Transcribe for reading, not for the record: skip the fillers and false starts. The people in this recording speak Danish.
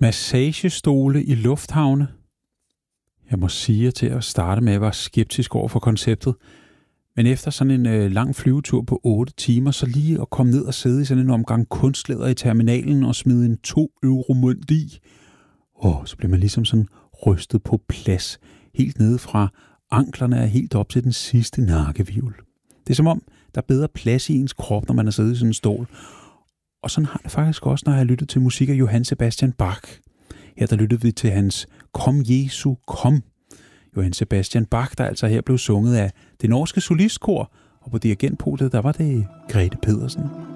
Massagestole i lufthavne. Jeg må sige til at starte med, at jeg var skeptisk over for konceptet. Men efter sådan en lang flyvetur på 8 timer, så lige at komme ned og sidde i sådan en omgang kunstlæder i terminalen og smide en 2-euro-mønt i. Så bliver man ligesom sådan rystet på plads. Helt nede fra anklerne og helt op til den sidste nakkevivl. Det er som om, der er bedre plads i ens krop, når man er siddet i sådan en stol. Og sådan har det faktisk også, når jeg har lyttet til musik af Johann Sebastian Bach. Her der lyttede vi til hans Kom Jesu, kom. Johann Sebastian Bach, der altså her blev sunget af det norske solistkor, og på dirigentpodiet, der var det Grete Pedersen.